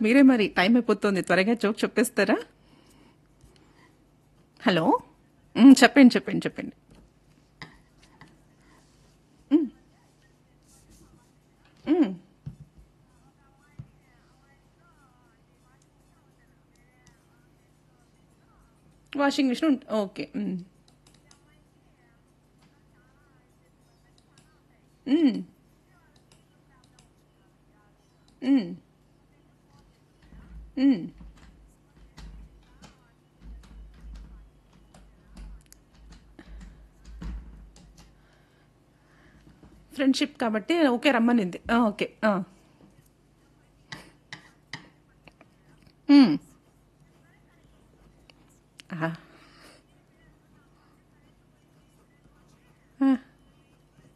మీరే మరి టైం అయిపోతుంది త్వరగా జోక్ చెప్పేస్తారా? హలో. చెప్పండి చెప్పండి చెప్పండి. మ్, మ్. Washing machine okay. మ్, మ్, మ్. ఫ్రెండ్షిప్ కాబట్టి ఓకే రమ్మనింది. ఓకే.